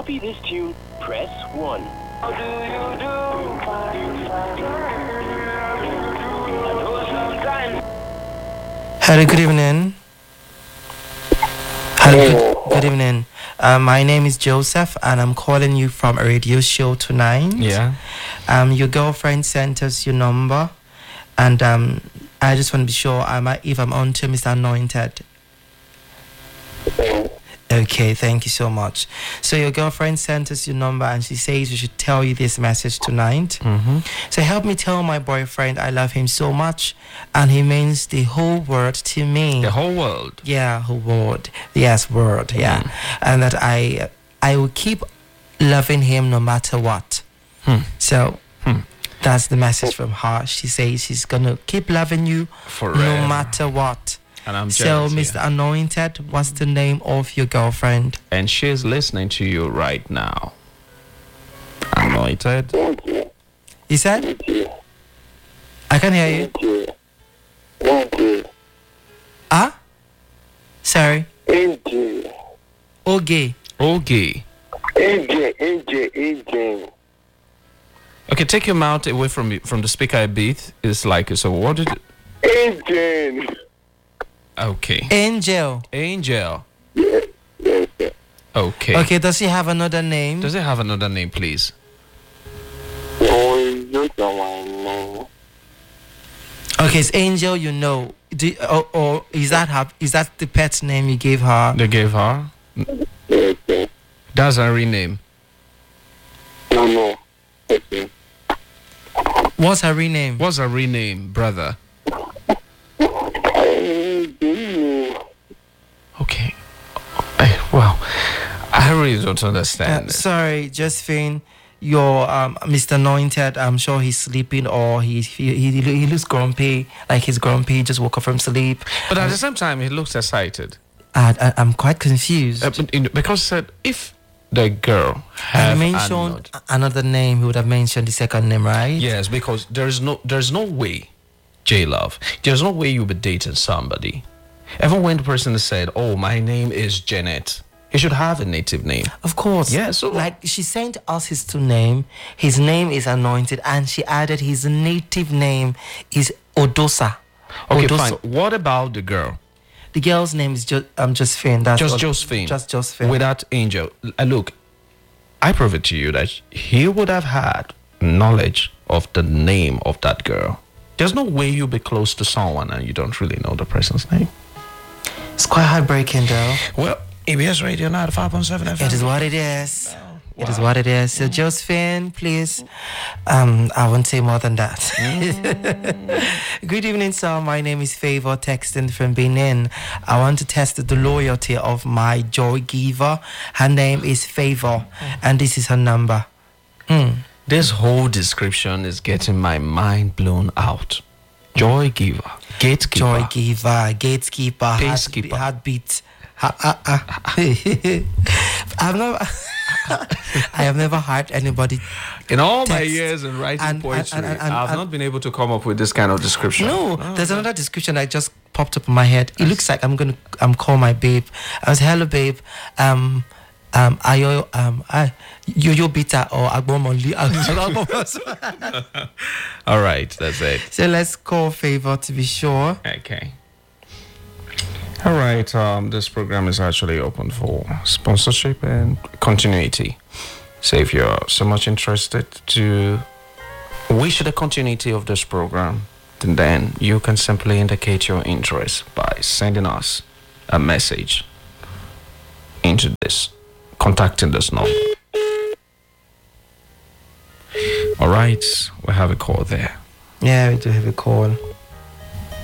copy this tune, press 1. How do you do? I know sometimes. Hello, good evening. Hello, good evening. My name is Joseph, and I'm calling you from a radio show tonight. Yeah. Your girlfriend sent us your number, and I just want to be sure if I'm on to Mr. Anointed. Okay, thank you so much. So your girlfriend sent us your number, and she says we should tell you this message tonight. Mm-hmm. So help me tell my boyfriend I love him so much, and he means the whole world to me. The whole world. Yeah, whole world. Yes, world. Yeah, and that I will keep loving him no matter what. So that's the message from her. She says she's gonna keep loving you Forever. no matter what. And I'm So, jealous, Mr. yeah. Anointed, what's the name of your girlfriend? And she's listening to you right now. Anointed. You said? I can hear you. Ah? Sorry. AJ. Okay. Okay. AJ. Okay, take your mouth away from the speaker a bit. It's like, so what did... AJ. Okay. Angel. Angel. Yes. Okay. Okay, does she have another name? Does it have another name, please? Oh, it's just my name. Okay, it's Angel, you know. Or is that the pet name you gave her? They gave her? Yes. That's her real name. No. Okay. What's her real name? What's her real name, brother? I don't know. Okay. Well, I really don't understand. Sorry, Josephine. Your Mr. Anointed, I'm sure he's sleeping, or he looks grumpy, like he's grumpy, just woke up from sleep. But at the same time, he looks excited. I'm quite confused. Because said if the girl Had have he mentioned another name, he would have mentioned the second name, right? yes, because there's no way, J-Love, there's no way you'll be dating somebody. Even when the person said, "Oh, my name is Janet," he should have a native name. Of course. Yeah, so- like she sent us his two name. His name is Anointed, and she added his native name is Odosa. Okay, Odosa. fine. What about the girl? The girl's name is Josephine. That's Just all- Josephine. Just Josephine. Without Angel. Look, I prove it to you that he would have had knowledge of the name of that girl. There's no way you'll be close to someone and you don't really know the person's name. It's quite heartbreaking, though. Well, ABS Radio 95.7 FM. It is what it is. It is what it is. So, Josephine, please, I won't say more than that. Good evening, sir. My name is Favor, texting from Benin. I want to test the loyalty of my joy giver. Her name is Favor, and this is her number. This whole description is getting my mind blown out. Joy giver, gatekeeper. Joy giver, gatekeeper, Peacekeeper. heartbeat. I have never heard anybody. In all my text years in writing and- poetry, and- I've not been able to come up with this kind of description. No, there's another description that just popped up in my head. It looks like I'm call my babe. I was hello babe. Yo bitter or agbomoli. All right, that's it. So let's call Favor to be sure. Okay. All right. This program is actually open for sponsorship and continuity. So if you're so much interested to wish the continuity of this program, then you can simply indicate your interest by sending us a message into this, contacting this number. All right, we have a call there. Yeah, we do have a call.